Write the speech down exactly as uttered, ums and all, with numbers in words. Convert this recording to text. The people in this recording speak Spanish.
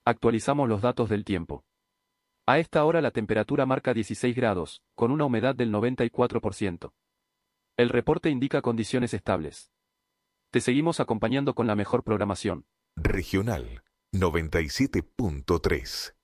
Actualizamos los datos del tiempo. A esta hora la temperatura marca dieciséis grados, con una humedad del noventa y cuatro por ciento. El reporte indica condiciones estables. Te seguimos acompañando con la mejor programación. Regional noventa y siete punto tres.